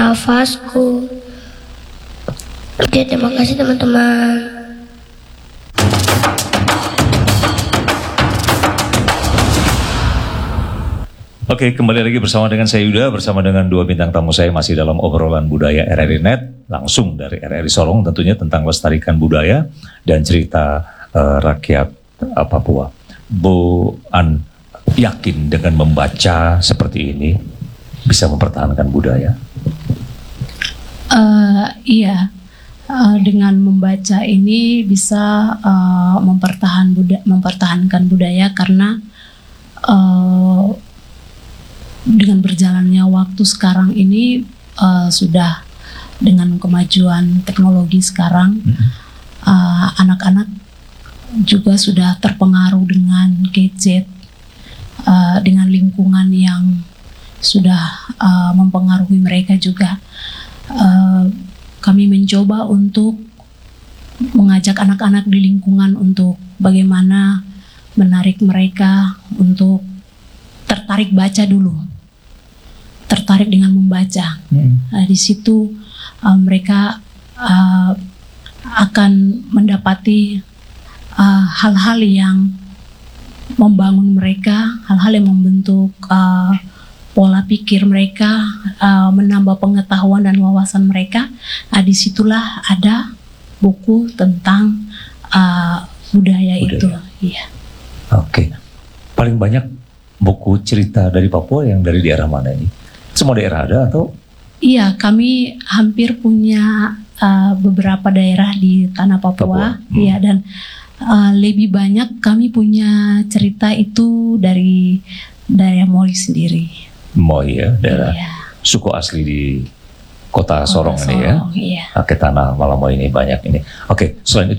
nafasku. Oke, terima kasih teman-teman. Oke, kembali lagi bersama dengan saya Yuda, bersama dengan dua bintang tamu saya masih dalam obrolan budaya RRI Net, langsung dari RRI Sorong tentunya tentang lestarikan budaya dan cerita rakyat Papua. Bu An yakin dengan membaca seperti ini bisa mempertahankan budaya? Iya, dengan membaca ini bisa mempertahankan budaya karena dengan berjalannya waktu sekarang ini sudah dengan kemajuan teknologi sekarang, anak-anak juga sudah terpengaruh dengan gadget, dengan lingkungan yang sudah mempengaruhi mereka juga. Kami mencoba untuk mengajak anak-anak di lingkungan untuk bagaimana menarik mereka untuk tertarik baca dulu. Tertarik dengan membaca. Di situ mereka akan mendapati hal-hal yang membangun mereka, hal-hal yang membentuk pola pikir mereka, menambah pengetahuan dan wawasan mereka. Disitulah ada buku tentang budaya itu. Iya. Oke. Paling banyak buku cerita dari Papua yang dari daerah mana ini? Semua daerah ada atau? Iya, kami hampir punya beberapa daerah di tanah Papua. Iya, dan lebih banyak kami punya cerita itu dari daerah Moi sendiri. Moi ya, daerah suku asli di kota Sorong ini ya. Iya. Oke, tanah Malamoi ini banyak ini. Oke, selain itu